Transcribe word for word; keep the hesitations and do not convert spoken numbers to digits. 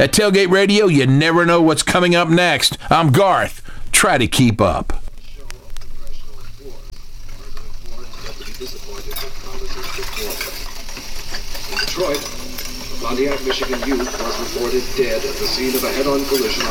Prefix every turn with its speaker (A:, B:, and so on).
A: At Tailgate Radio, you never know what's coming up next. I'm Garth. Try to keep up.
B: In Detroit, a Pontiac, Michigan youth was reported dead at the scene of a head-on collision